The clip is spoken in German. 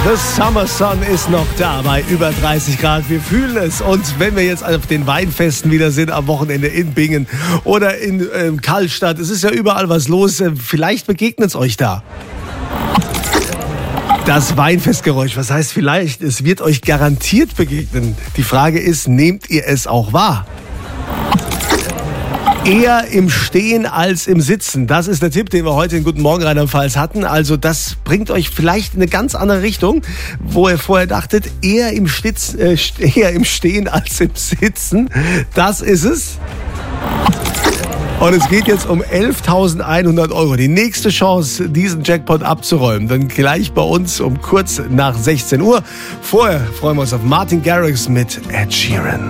The Summer Sun ist noch da bei über 30 Grad. Wir fühlen es. Und wenn wir jetzt auf den Weinfesten wieder sind, am Wochenende in Bingen oder in Karlstadt, es ist ja überall was los. Vielleicht begegnet es euch da. Das Weinfestgeräusch, was heißt vielleicht? Es wird euch garantiert begegnen. Die Frage ist, nehmt ihr es auch wahr? Eher im Stehen als im Sitzen. Das ist der Tipp, den wir heute in Guten Morgen Rheinland-Pfalz hatten. Also das bringt euch vielleicht in eine ganz andere Richtung, wo ihr vorher dachtet, eher im Stehen als im Sitzen. Das ist es. Und es geht jetzt um 11.100 Euro. Die nächste Chance, diesen Jackpot abzuräumen. Dann gleich bei uns um kurz nach 16 Uhr. Vorher freuen wir uns auf Martin Garrix mit Ed Sheeran.